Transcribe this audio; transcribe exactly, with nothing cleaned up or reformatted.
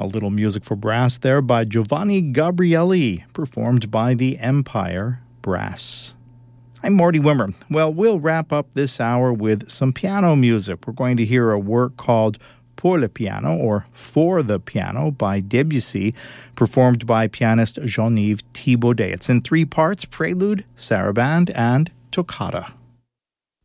A little music for brass there by Giovanni Gabrielli, performed by the Empire Brass. I'm Marty Wimmer. Well, we'll wrap up this hour with some piano music. We're going to hear a work called Pour le piano, or For the Piano, by Debussy, performed by pianist Jean-Yves Thibaudet. It's in three parts: prelude, sarabande, and toccata.